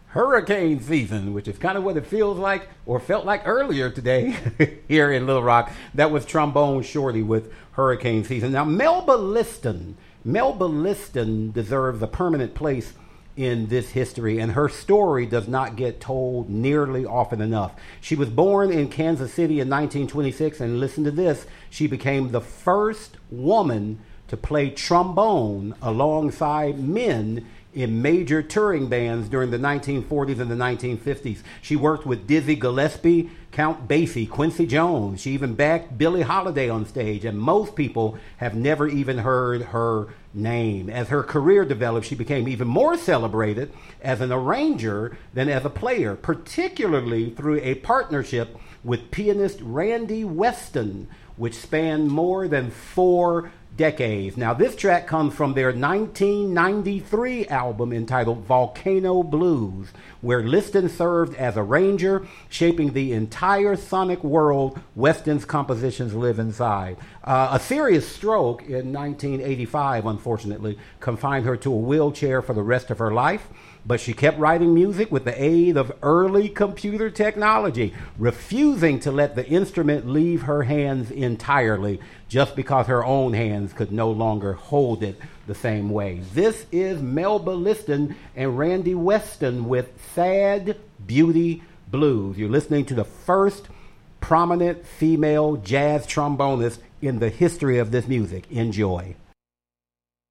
Hurricane season, which is kind of what it feels like or felt like earlier today here in Little Rock. That was Trombone Shorty with Hurricane season. Now, Melba Liston deserves a permanent place in this history, and her story does not get told nearly often enough. She was born in Kansas City in 1926, and listen to this, she became the first woman to play trombone alongside men in major touring bands during the 1940s and the 1950s. She worked with Dizzy Gillespie, Count Basie, Quincy Jones. She even backed Billie Holiday on stage, and most people have never even heard her name. As her career developed, she became even more celebrated as an arranger than as a player, particularly through a partnership with pianist Randy Weston, which spanned more than 4 decades. Now, this track comes from their 1993 album entitled Volcano Blues, where Liston served as arranger, shaping the entire sonic world Weston's compositions live inside. A serious stroke in 1985, unfortunately, confined her to a wheelchair for the rest of her life, but she kept writing music with the aid of early computer technology, refusing to let the instrument leave her hands entirely just because her own hands could no longer hold it the same way. This is Melba Liston and Randy Weston with Sad Beauty Blues. You're listening to the first prominent female jazz trombonist in the history of this music. Enjoy.